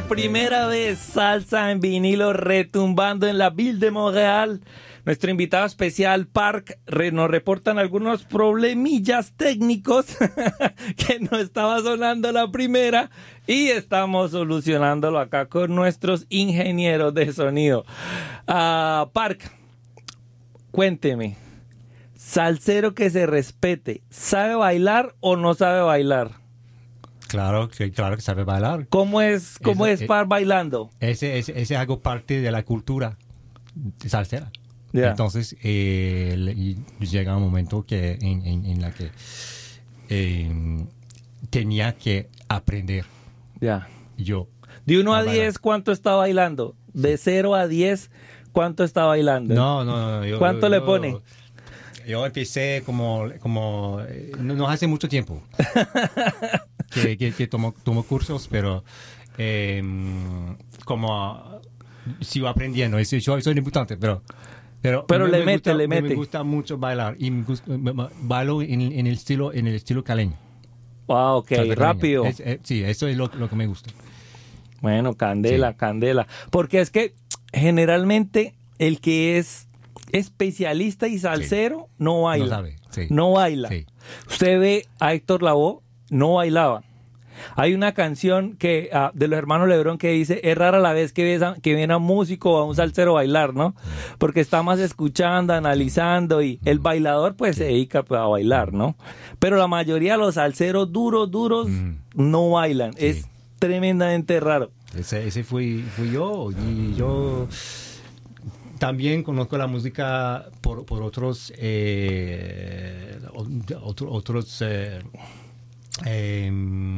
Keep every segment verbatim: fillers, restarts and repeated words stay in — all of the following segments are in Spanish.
primera vez salsa en vinilo retumbando en la Ville de Montréal. Nuestro invitado especial, Park, re, nos reportan algunos problemillas técnicos que no estaba sonando la primera y estamos solucionándolo acá con nuestros ingenieros de sonido. Uh, Park, cuénteme, salsero que se respete, ¿sabe bailar o no sabe bailar? Claro que, claro que sabe bailar. ¿Cómo es, cómo es, es Park bailando? Ese, ese, ese es algo parte de la cultura salsera. Yeah. Entonces eh, llega un momento que en, en, en la que eh, tenía que aprender. Ya. Yeah. Yo. De uno a diez, ¿cuánto está bailando? De cero a diez, ¿cuánto está bailando? No, no, no. Yo, ¿Cuánto yo, le yo, pone? Yo empecé como, como no, no hace mucho tiempo que, que, que tomo, tomo cursos, pero eh, como sigo aprendiendo. Yo soy debutante, pero Pero, Pero le me mete, gusta, le mete. Me gusta mucho bailar y me gusta, me, me, bailo en, en el estilo, en el estilo caleño. Wow, ok, rápido. Es, es, sí, eso es lo, lo que me gusta. Bueno, candela, sí. candela. Porque es que generalmente el que es especialista y salsero sí. no baila. No sabe, sí. No baila. Sí. Usted ve a Héctor Lavoe, no bailaba. Hay una canción que uh, de los hermanos Lebrón que dice, es rara la vez que, ves a, que viene a un músico o a un salsero bailar, ¿no? Porque está más escuchando, analizando y el bailador pues se dedica pues, a bailar, ¿no? Pero la mayoría de los salseros duros, duros, mm. no bailan. Sí. Es tremendamente raro. Ese, ese fui, fui yo y yo también conozco la música por, por otros eh, otro, otros eh, Eh,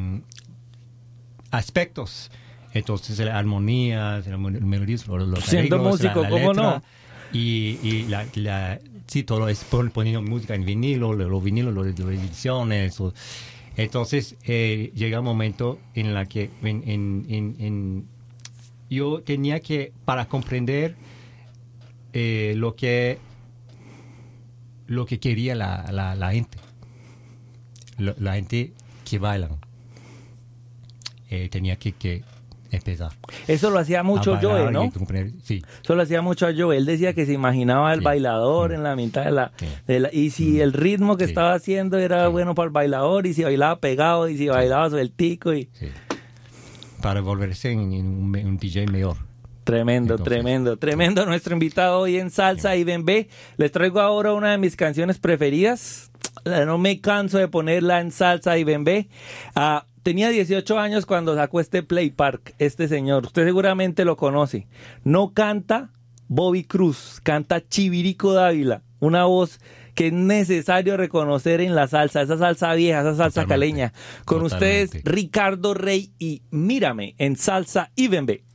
aspectos. Entonces la armonía, la melodía, los siendo arreglos, músico, la, la ¿cómo letra, no? Y, y la, la, sí, todo es poniendo música en vinilo, los vinilos, las ediciones. Entonces eh, llega un momento en la que en, en, en, en, yo tenía que, para comprender eh, lo que lo que quería la, la, la gente, la, la gente que bailan, eh, tenía que, que empezar. Eso lo hacía mucho Joe, ¿no? Sí. Eso lo hacía mucho a Joe. Él decía que se imaginaba el sí. bailador sí. en la mitad de la, sí. de la... Y si sí. el ritmo que sí. estaba haciendo era sí. bueno para el bailador, y si bailaba pegado, y si sí. bailaba sueltico. Y... Sí. Para volverse en, en un, un D J mejor. Tremendo, Entonces, tremendo, tremendo. Sí. Nuestro invitado hoy en Salsa sí. y Bembé. Les traigo ahora una de mis canciones preferidas. No me canso de ponerla en Salsa y Bembé. Uh, tenía dieciocho años cuando sacó este Play Park, este señor. Usted seguramente lo conoce. No canta Bobby Cruz, canta Chivirico Dávila. Una voz que es necesario reconocer en la salsa, esa salsa vieja, esa salsa totalmente, caleña. Con totalmente. Ustedes, Ricardo Rey y Mírame en Salsa y Bembé.